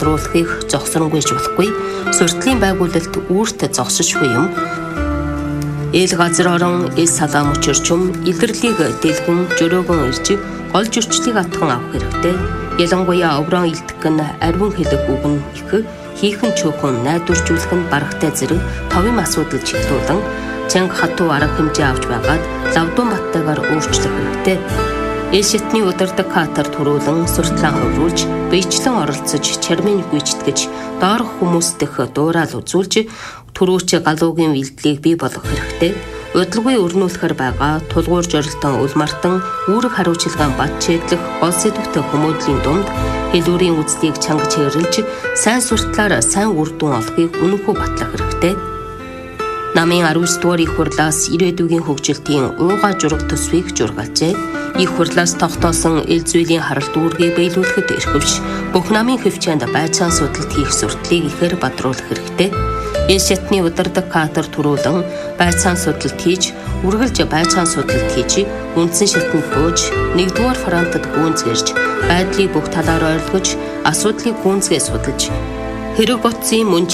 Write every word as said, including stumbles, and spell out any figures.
бадруулахыг зогсонгүйж болохгүй. Суртлын байгуулалт үүрт зогсошгүй юм. Эл газар орон эс салаам учирчум илэрлийг дэлгэн жөрөөгөн ирж гол зөрчлийг атхан авах хэрэгтэй. Ялангуяа оврон илтгэн ариун хэлэг үг нь их хийхэн чөөхөн найдваржуулах нь барагтай зэрэг товын асуудал чиглүүлэн чанга хатуу арга хэмжээ авч байгаад лавдуун баттайгаар өөрчлөх хэрэгтэй. Эл шатны удирдаг катар төрүүлэн суртлаа хөврүүлж, биечлэн оролцож, чармын гүйцэтгэж, доорх хүмүүстэх дуурал үзүүлж, түрүүч галуугийн вилдлийг бий болгох хэрэгтэй. Удалгүй өрнүүлэхэр байгаа тулгуур жорилтон улмартан үүрэг хариуцлагын бат чиглэх гол сэдвтэй хүмүүдлийн дунд хэлүүрийн үзлийг чанга чиглэлж, сайн суртлаар сайн үр дүн олохыг үнэнхүү батлах хэрэгтэй. Намын аравдугаар дугаар их хурлаас ирээдүйн хөгжилтийн ууга жураг төсвийг жургалжээ. Их хурлаас тогтоосон эл зүйлийн харалт үүргээ биелүүлэхэд эрхвч бүх намын хөвчөнд байцаан судалт хийх суртлыг ихээр бадруулах хэрэгтэй. Эл шатны удирдаг катар төрүүлэн байцаан судалт хийж, үргэлж байцаан судалт хийж, үндсэн шатнд бууж, нэгдүгээр фронтод гүнзгийж, байдлыг бүх талаар ойлгож, асуудлыг гүнзгий судалж, хэрэг утсын мөн